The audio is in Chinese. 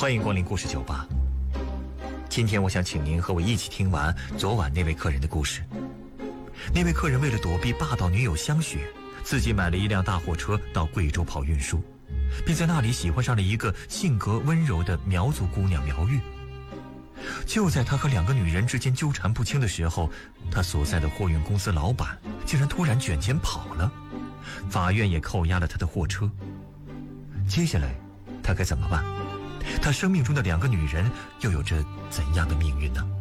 欢迎光临故事酒吧。今天我想请您和我一起听完昨晚那位客人的故事。那位客人为了躲避霸道女友香雪，自己买了一辆大货车到贵州跑运输，并在那里喜欢上了一个性格温柔的苗族姑娘苗玉。就在他和2个女人之间纠缠不清的时候，他所在的货运公司老板竟然突然卷钱跑了，法院也扣押了他的货车。接下来他该怎么办？他生命中的2个女人又有着怎样的命运呢？